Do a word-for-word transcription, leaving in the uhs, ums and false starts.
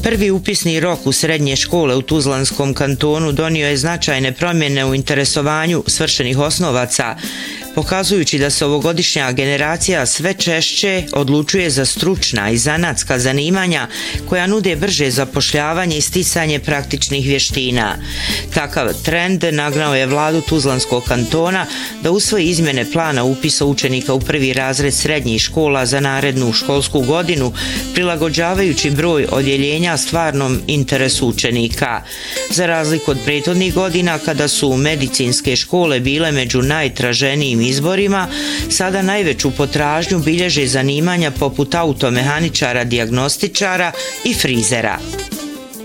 Prvi upisni rok u srednje škole u Tuzlanskom kantonu donio je značajne promjene u interesovanju svršenih osnovaca, pokazujući da se ovogodišnja generacija sve češće odlučuje za stručna i zanatska zanimanja koja nude brže zapošljavanje i sticanje praktičnih vještina. Takav trend nagnao je vladu Tuzlanskog kantona da usvoji izmjene plana upisa učenika u prvi razred srednjih škola za narednu školsku godinu, prilagođavajući broj odjeljenja stvarnom interesu učenika. Za razliku od prethodnih godina kada su medicinske škole bile među najtraženijim izborima, sada najveću potražnju bilježe zanimanja poput automehaničara, dijagnostičara i frizera.